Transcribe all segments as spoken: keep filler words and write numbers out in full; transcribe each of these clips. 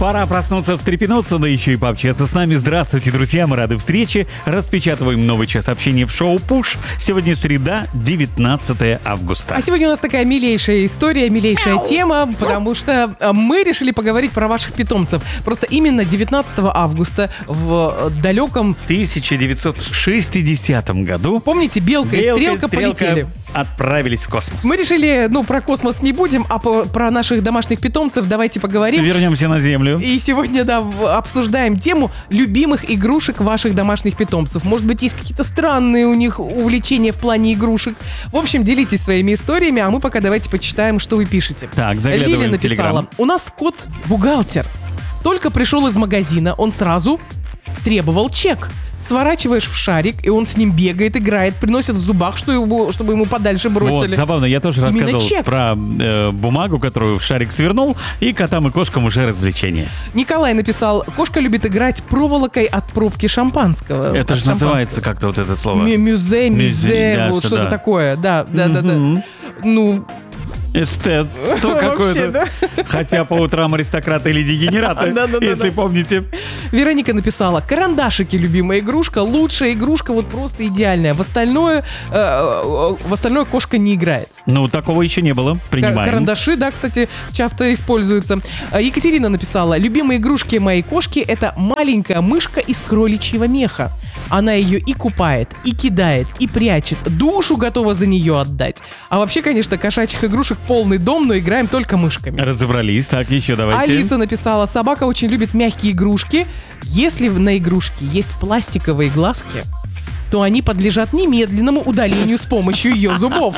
Пора проснуться, встрепенуться, да еще и пообщаться с нами. Здравствуйте, друзья, мы рады встрече. Распечатываем новый час общения в шоу «Пуш». Сегодня среда, девятнадцатое августа. А сегодня у нас такая милейшая история, милейшая тема, потому что мы решили поговорить про ваших питомцев. Просто именно девятнадцатого августа в далеком... тысяча девятьсот шестидесятом году. Помните, Белка, Белка и Стрелка, и Стрелка полетели. Отправились в космос. Мы решили, ну, про космос не будем, а по, про наших домашних питомцев давайте поговорим. Вернемся на Землю. И сегодня, да, обсуждаем тему любимых игрушек ваших домашних питомцев. Может быть, есть какие-то странные у них увлечения в плане игрушек. В общем, делитесь своими историями, а мы пока давайте почитаем, что вы пишете. Так, заглядываем Лиля в написала: Телеграм. у нас кот бухгалтер. Только пришел из магазина, он сразу требовал чек. Сворачиваешь в шарик, и он с ним бегает, играет, приносит в зубах, что его, чтобы ему подальше бросили. Вот, забавно, я тоже Именно рассказывал чек. про э, бумагу, которую в шарик свернул, и котам и кошкам уже развлечение. Николай написал: кошка любит играть проволокой от пробки шампанского. Это От же называется как-то вот это слово. Мю- Мюзе, Мюзе, мюзе, да, вот что что-то да. такое. Да, да, да, Мгм. да. Ну, Эстет. Что Вообще, какое-то. да. Хотя по утрам аристократы или дегенераты, Да-да-да-да. если помните. Вероника написала: карандашики — любимая игрушка, лучшая игрушка, вот просто идеальная. В остальное, э, э, в остальное кошка не играет. Ну, такого еще не было. Кар- Принимаем. Карандаши, да, кстати, часто используются. А Екатерина написала: любимые игрушки моей кошки — это маленькая мышка из кроличьего меха. Она ее и купает, и кидает, и прячет. Душу готова за нее отдать. А вообще, конечно, кошачьих игрушек полный дом, но играем только мышками. Разобрались. Так, еще давайте. Алиса написала: собака очень любит мягкие игрушки. Если на игрушке есть пластиковые глазки, то они подлежат немедленному удалению с помощью ее зубов.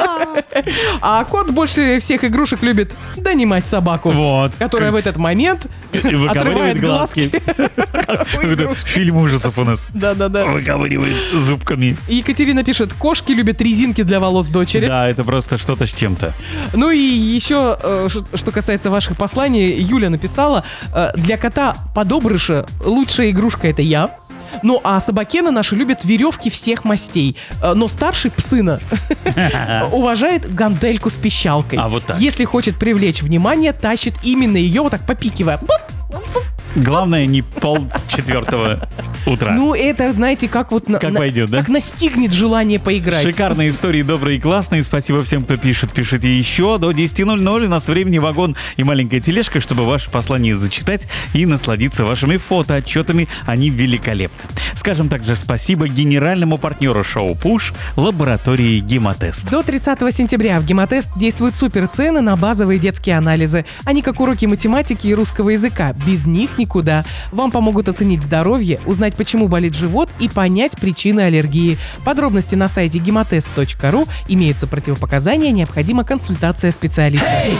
А кот больше всех игрушек любит донимать собаку, Вот. которая в этот момент Выковыривает отрывает глазки. глазки. Это фильм ужасов у нас. Да-да-да. Выковыривает зубками. Екатерина пишет: кошки любят резинки для волос дочери. Да, это просто что-то с чем-то. Ну и еще, э, ш- что касается ваших посланий, Юля написала: э, для кота подобрыша лучшая игрушка — это я. Ну, а собакена наши любят веревки всех мастей. Э, Но старший псына уважает гантельку с пищалкой. А вот так. Если хочет привлечь внимание, тащит именно ее, вот так попикивая. Главное, не пол четвертого утра. Ну, это, знаете, как вот... на- Как на- пойдет, да? Как настигнет желание поиграть. Шикарные истории, добрые и классные. Спасибо всем, кто пишет. Пишите еще. До десяти ноль-ноль у нас времени вагон и маленькая тележка, чтобы ваше послание зачитать и насладиться вашими фотоотчетами. Они великолепны. Скажем также спасибо генеральному партнеру шоу «Пуш» лаборатории «Гемотест». До тридцатого сентября в Гемотест действуют суперцены на базовые детские анализы. Они как уроки математики и русского языка. Без них никуда. Вам помогут оценить здоровье, узнать, почему болит живот, и понять причины аллергии. Подробности на сайте гемотест точка ру. Имеются противопоказания, необходима консультация специалиста.